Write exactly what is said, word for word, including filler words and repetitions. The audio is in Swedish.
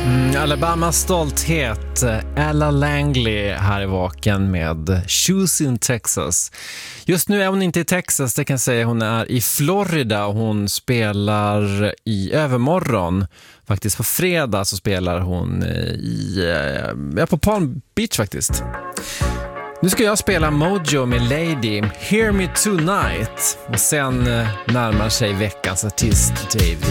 Alabamas stolthet, Ella Langley här i Vaken med Shoes in Texas. Just nu är hon inte i Texas, det kan jag säga. Hon är i Florida och hon spelar i övermorgon. Faktiskt på fredag så spelar hon i, ja, på Palm Beach faktiskt. Nu ska jag spela Mojo med Lady, Hear Me Tonight. Och sen närmar sig veckans artist David